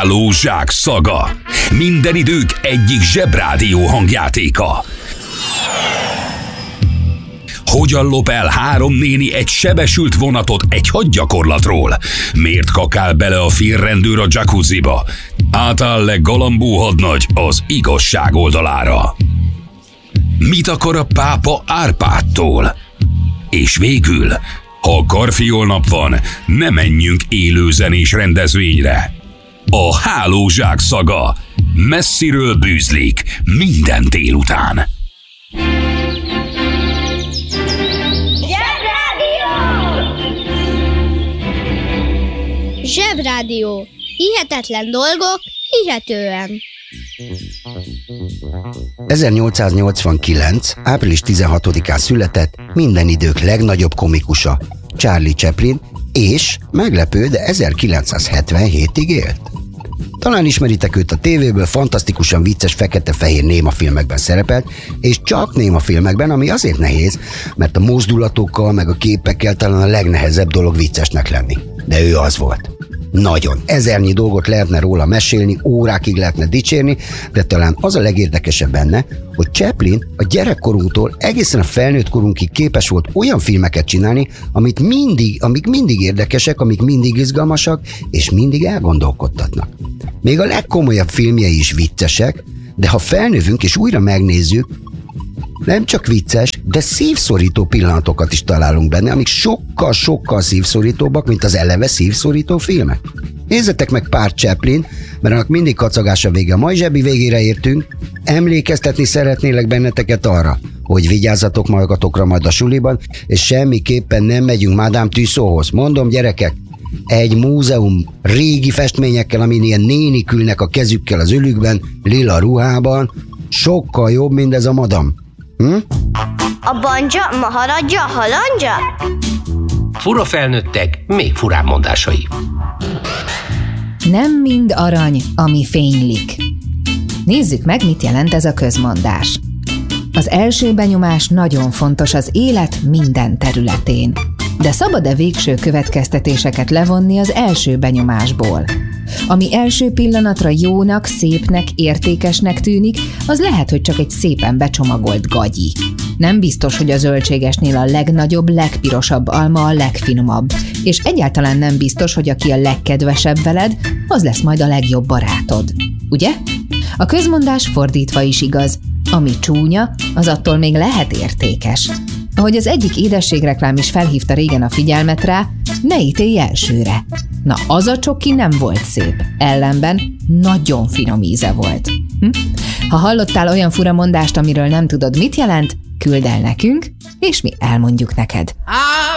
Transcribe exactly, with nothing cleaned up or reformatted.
Hálózsák szaga. Minden idők egyik zsebrádió hangjátéka. Hogyan lop el három néni egy sebesült vonatot egy hadgyakorlatról? Miért kakál bele a félrendőr a jacuzziba? Átáll-e Galambó hadnagy az igazság oldalára? Mit akar a pápa Árpádtól? És végül, ha karfiolnap van, ne menjünk élőzenés rendezvényre. A Hálózsák szaga messziről bűzlik minden délután. Zsebrádió. Hihetetlen dolgok, hihetően. ezernyolcszáznyolcvankilenc. április tizenhatodikán született minden idők legnagyobb komikusa, Charlie Chaplin, és meglepő, de ezerkilencszázhetvenhétig élt. Talán ismeritek őt a tévéből, fantasztikusan vicces fekete-fehér némafilmekben szerepelt, és csak némafilmekben, ami azért nehéz, mert a mozdulatokkal meg a képekkel talán a legnehezebb dolog viccesnek lenni. De ő az volt. Nagyon. Ezernyi dolgot lehetne róla mesélni, órákig lehetne dicsérni, de talán az a legérdekesebb benne, hogy Chaplin a gyerekkorunktól egészen a felnőtt korunkig képes volt olyan filmeket csinálni, amit mindig, amik mindig érdekesek, amik mindig izgalmasak, és mindig elgondolkodtatnak. Még a legkomolyabb filmjei is viccesek, de ha felnövünk és újra megnézzük, nem csak vicces, de szívszorító pillanatokat is találunk benne, amik sokkal-sokkal szívszorítóbbak, mint az eleve szívszorító filmek. Nézzetek meg pár Chaplin, mert annak mindig kacagás a vége. A mai zsebi végére értünk, emlékeztetni szeretnélek benneteket arra, hogy vigyázzatok magatokra majd a suliban, és semmiképpen nem megyünk Madame Tussaudshoz. Mondom, gyerekek, egy múzeum régi festményekkel, amin ilyen nénik ülnek a kezükkel az ülükben, lila ruhában, sokkal jobb, mint ez a madam. Hm? A banja, maharadja, halandja? Fura felnőttek, még furább mondásai. Nem mind arany, ami fénylik. Nézzük meg, mit jelent ez a közmondás. Az első benyomás nagyon fontos az élet minden területén. De szabad-e végső következtetéseket levonni az első benyomásból? Ami első pillanatra jónak, szépnek, értékesnek tűnik, az lehet, hogy csak egy szépen becsomagolt gagyi. Nem biztos, hogy a zöldségesnél a legnagyobb, legpirosabb alma a legfinomabb, és egyáltalán nem biztos, hogy aki a legkedvesebb veled, az lesz majd a legjobb barátod. Ugye? A közmondás fordítva is igaz. Ami csúnya, az attól még lehet értékes. Ahogy az egyik édességreklám is felhívta régen a figyelmet rá, ne ítélj elsőre. Na, az a csoki nem volt szép, ellenben nagyon finom íze volt. Hm? Ha hallottál olyan furamondást, amiről nem tudod, mit jelent, küld el nekünk, és mi elmondjuk neked.